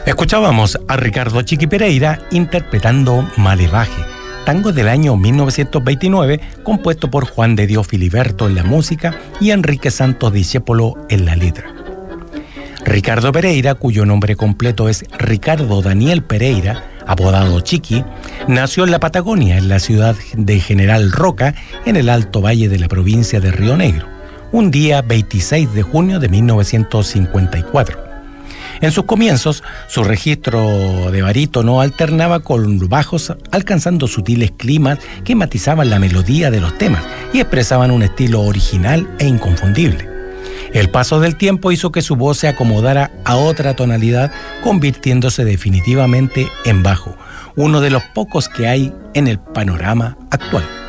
Escuchábamos a Ricardo Chiqui Pereira interpretando Malevaje, tango del año 1929, compuesto por Juan de Dios Filiberto en la música y Enrique Santos Discépolo en la letra. Ricardo Pereira, cuyo nombre completo es Ricardo Daniel Pereira, apodado Chiqui, nació en la Patagonia, en la ciudad de General Roca, en el Alto Valle de la provincia de Río Negro, un día 26 de junio de 1954. En sus comienzos, su registro de barítono alternaba con bajos, alcanzando sutiles climas que matizaban la melodía de los temas y expresaban un estilo original e inconfundible. El paso del tiempo hizo que su voz se acomodara a otra tonalidad, convirtiéndose definitivamente en bajo, uno de los pocos que hay en el panorama actual.